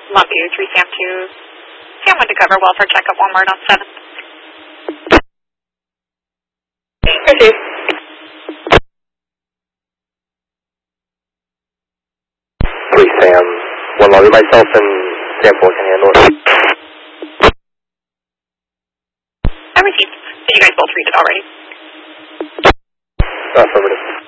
Longview 3 Sam 2. Sam 1 to cover, welfare checkup, 1 word on 7. Received. 3 Sam 1 lobby, myself and Sam 4 can handle it. I received. Did you guys both read it already? Affirmative.